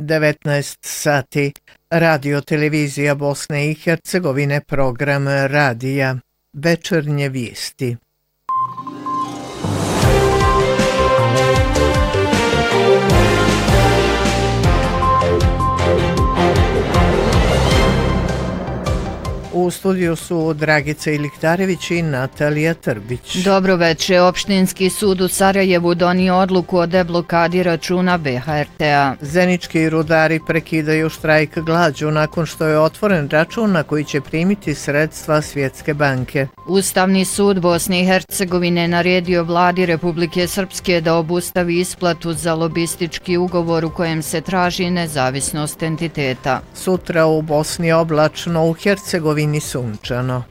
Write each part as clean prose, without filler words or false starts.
19 sati. Radio televizija Bosne i Hercegovine, program radija. Večernje vijesti. U studiju su Dragica Iliktarević i Natalija Trbić. Dobro večer. Opštinski sud u Sarajevu donio odluku o deblokadi računa BHRT-a. Zenički rudari prekidaju štrajk glađu nakon što je otvoren račun na koji će primiti sredstva Svjetske banke. Ustavni sud Bosne i Hercegovine naredio vladi Republike Srpske da obustavi isplatu za lobistički ugovor u kojem se traži nezavisnost entiteta. Sutra u Bosni oblačno, u Hercegovini sunčano.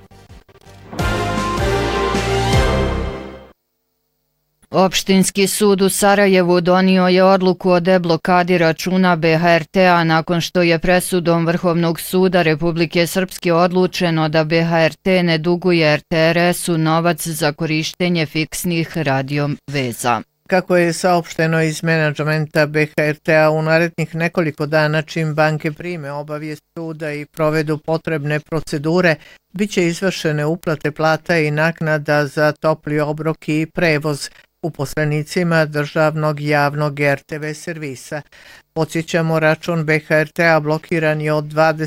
Opštinski sud u Sarajevu donio je odluku o deblokadi računa BHRT-a nakon što je presudom Vrhovnog suda Republike Srpske odlučeno da BHRT ne duguje RTRS-u novac za korištenje fiksnih radioveza. Kako je saopšteno iz menadžmenta BHRT-a, u narednih nekoliko dana čim banke prime obavijest suda i provedu potrebne procedure, bit će izvršene uplate plata i naknada za topli obrok i prevoz uposlenicima državnog javnog RTV servisa. Podsjećamo, račun BHRT-a blokiran je od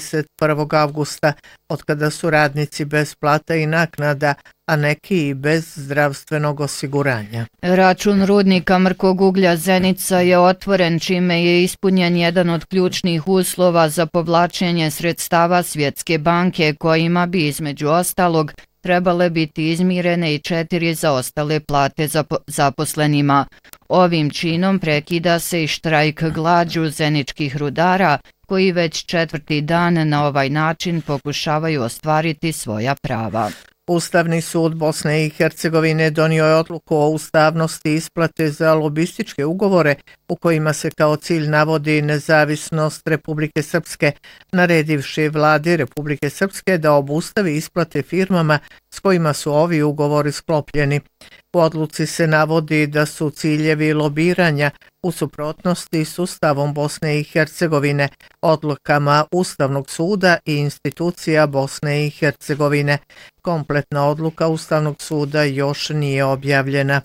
21. avgusta, otkada su radnici bez plata i naknada, a neki i bez zdravstvenog osiguranja. Račun rudnika mrkog uglja Zenica je otvoren, čime je ispunjen jedan od ključnih uslova za povlačenje sredstava Svjetske banke, kojima bi između ostalog trebale biti izmirene i 4 zaostale plate zaposlenima. Ovim činom prekida se i štrajk glađu zeničkih rudara, koji već 4. dan na ovaj način pokušavaju ostvariti svoja prava. Ustavni sud Bosne i Hercegovine donio je odluku o ustavnosti isplate za lobističke ugovore u kojima se kao cilj navodi nezavisnost Republike Srpske, naredivši vladi Republike Srpske da obustavi isplate firmama s kojima su ovi ugovori sklopljeni. U odluci se navodi da su ciljevi lobiranja u suprotnosti s Ustavom Bosne i Hercegovine, odlukama Ustavnog suda i institucija Bosne i Hercegovine. Kompletna odluka Ustavnog suda još nije objavljena.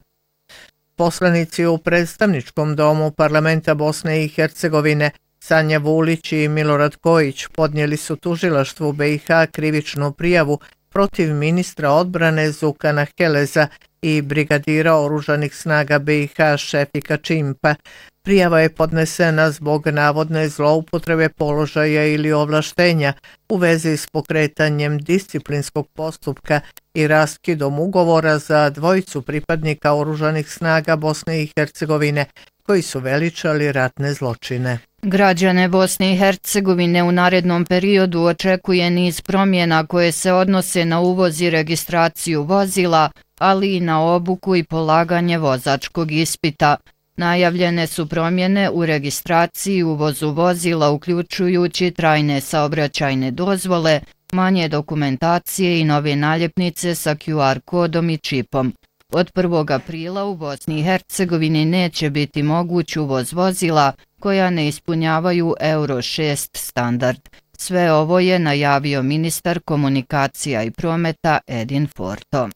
Poslanici u predstavničkom domu parlamenta Bosne i Hercegovine Sanja Vulić i Milorad Kojić podnijeli su tužilaštvu BiH krivičnu prijavu protiv ministra odbrane Zukana Heleza i brigadira oružanih snaga BiH Šefika Čimpa. Prijava je podnesena zbog navodne zloupotrebe položaja ili ovlaštenja u vezi s pokretanjem disciplinskog postupka i raskidom ugovora za dvojicu pripadnika oružanih snaga Bosne i Hercegovine koji su veličali ratne zločine. Građane Bosne i Hercegovine u narednom periodu očekuje niz promjena koje se odnose na uvoz i registraciju vozila, ali i na obuku i polaganje vozačkog ispita. Najavljene su promjene u registraciji i uvozu vozila, uključujući trajne saobraćajne dozvole, manje dokumentacije i nove naljepnice sa QR kodom i čipom. Od 1. aprila u Bosni i Hercegovini neće biti moguć uvoz vozila koja ne ispunjavaju Euro 6 standard. Sve ovo je najavio ministar komunikacija i prometa Edin Forto.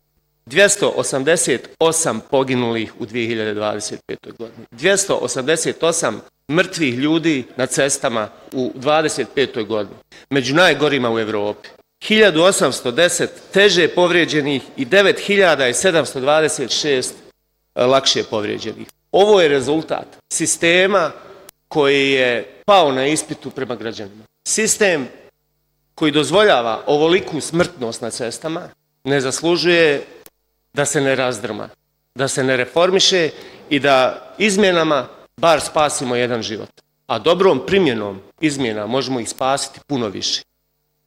288 poginulih u 2025. godini. 288 mrtvih ljudi na cestama u 2025. godini. Među najgorima u Evropi. 1810 teže povrijeđenih i 9726 lakše povrijeđenih. Ovo je rezultat sistema koji je pao na ispitu prema građanima. Sistem koji dozvoljava ovoliku smrtnost na cestama ne zaslužuje da se ne razdrma, da se ne reformiše i da izmjenama bar spasimo jedan život. A dobrom primjenom izmjena možemo ih spasiti puno više.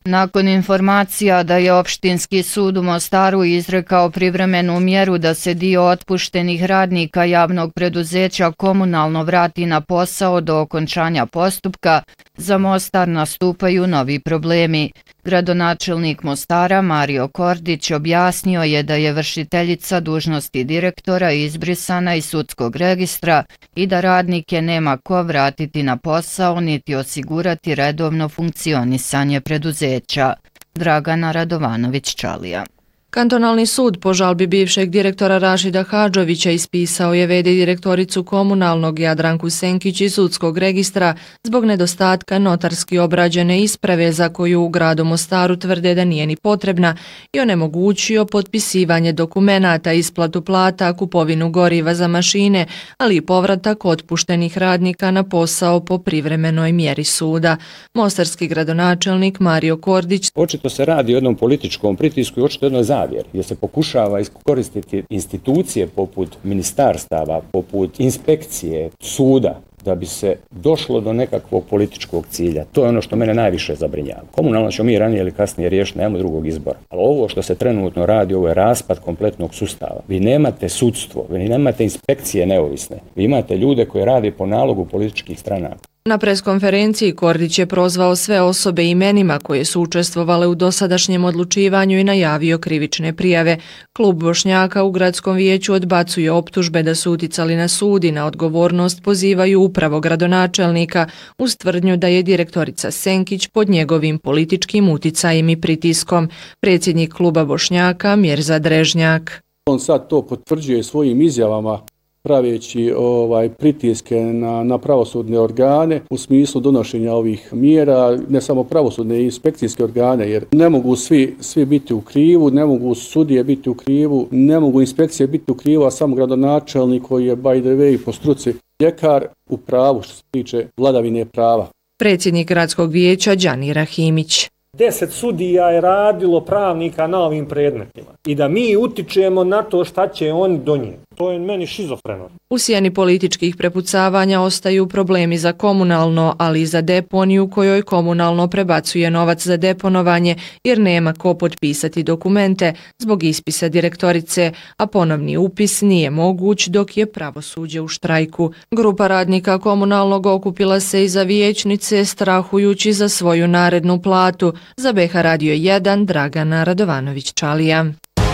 Nakon informacija da je Opštinski sud u Mostaru izrekao privremenu mjeru da se dio otpuštenih radnika javnog preduzeća komunalno vrati na posao do okončanja postupka, za Mostar nastupaju novi problemi. Gradonačelnik Mostara Mario Kordić objasnio je da je vršiteljica dužnosti direktora izbrisana iz sudskog registra i da radnike nema ko vratiti na posao niti osigurati redovno funkcionisanje preduzeća. Dragana Radovanović-Čalija. Kantonalni sud po žalbi bivšeg direktora Rašida Hadžovića ispisao je v.d. direktoricu komunalnog Jadranku Senkić iz sudskog registra zbog nedostatka notarski obrađene isprave za koju u gradu Mostaru tvrde da nije ni potrebna i onemogućio potpisivanje dokumenata, isplatu plata, kupovinu goriva za mašine, ali i povratak otpuštenih radnika na posao po privremenoj mjeri suda. Mostarski gradonačelnik Mario Kordić. Očito se radi o jednom političkom pritisku i očito jednoj zavjeri, gdje se pokušava iskoristiti institucije poput ministarstava, poput inspekcije, suda, da bi se došlo do nekakvog političkog cilja. To je ono što mene najviše zabrinjava. Komunalno ćemo mi ranije ili kasnije riješiti, nemamo drugog izbora. Ali ovo što se trenutno radi, ovo je raspad kompletnog sustava. Vi nemate sudstvo, vi nemate inspekcije neovisne. Vi imate ljude koji rade po nalogu političkih stranaka. Na preskonferenciji Kordić je prozvao sve osobe imenima koje su učestvovale u dosadašnjem odlučivanju i najavio krivične prijave. Klub Bošnjaka u gradskom vijeću odbacuje optužbe da su uticali na sud i na odgovornost pozivaju upravo gradonačelnika uz tvrdnju da je direktorica Senkić pod njegovim političkim uticajem i pritiskom. Predsjednik kluba Bošnjaka Mirza Drežnjak. On sad to potvrđuje svojim izjavama, praveći pritiske na pravosudne organe u smislu donošenja ovih mjera, ne samo pravosudne i inspekcijske organe, jer ne mogu svi biti u krivu, ne mogu sudije biti u krivu, ne mogu inspekcije biti u krivu, a samo gradonačelnik koji je by the way po struci ljekar u pravu što se tiče vladavine prava. Predsjednik gradskog vijeća Đani Rahimić. 10 sudija je radilo pravnika na ovim predmetima i da mi utičemo na to šta će oni donijeti. To je meni šizofreno. U sjeni političkih prepucavanja ostaju problemi za komunalno, ali i za deponiju kojoj komunalno prebacuje novac za deponovanje jer nema ko potpisati dokumente zbog ispisa direktorice, a ponovni upis nije moguć dok je pravosuđe u štrajku. Grupa radnika komunalnog okupila se iza vijećnice strahujući za svoju narednu platu. Za BH Radio 1 Dragana Radovanović-Čalija.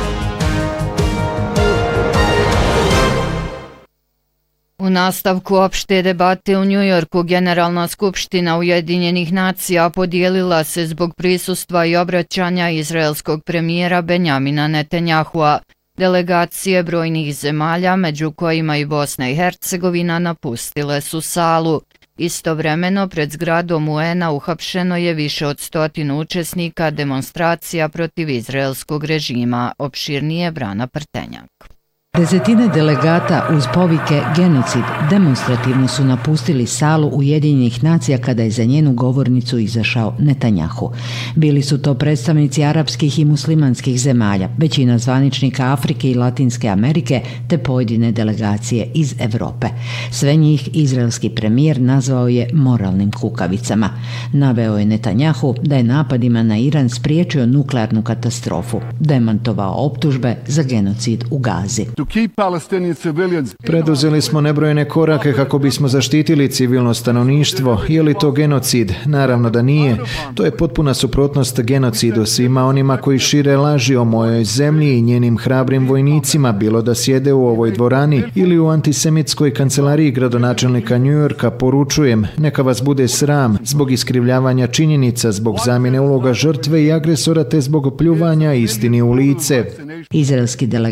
U nastavku opšte debate u Njujorku Generalna skupština Ujedinjenih nacija podijelila se zbog prisustva i obraćanja izraelskog premijera Benjamina Netanjahua. Delegacije brojnih zemalja, među kojima i Bosna i Hercegovina, napustile su salu. Istovremeno pred zgradom UN-a uhapšeno je više od 100 učesnika demonstracija protiv izraelskog režima. Opširnije Brana Prtenjak. Desetine delegata uz povike genocid demonstrativno su napustili salu Ujedinjenih nacija kada je za njenu govornicu izašao Netanjahu. Bili su to predstavnici arapskih i muslimanskih zemalja, većina zvaničnika Afrike i Latinske Amerike te pojedine delegacije iz Europe. Sve njih izraelski premijer nazvao je moralnim kukavicama. Naveo je Netanjahu da je napadima na Iran spriječio nuklearnu katastrofu, demantovao optužbe za genocid u Gazi. Preduzeli smo nebrojene korake kako bismo zaštitili civilno stanovništvo. Je li to genocid? Naravno da nije. To je potpuna suprotnost genocidu. Svima onima koji šire laži o mojoj zemlji i njenim hrabrim vojnicima, bilo da sjede u ovoj dvorani ili u antisemitskoj kancelariji gradonačelnika Njujorka, poručujem, neka vas bude sram zbog iskrivljavanja činjenica, zbog zamjene uloga žrtve i agresora te zbog pljuvanja istini u lice. Izraelski